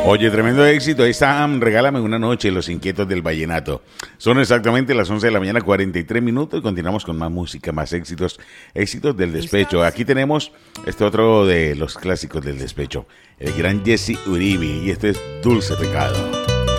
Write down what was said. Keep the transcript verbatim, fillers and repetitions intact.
Oye, tremendo éxito. Ahí está, um, Regálame una noche, Los Inquietos del Vallenato. Son exactamente las once de la mañana, cuarenta y tres minutos, y continuamos con más música, más éxitos, éxitos del despecho. Aquí tenemos este otro de los clásicos del despecho, el gran Jesse Uribe, y este es Dulce Pecado.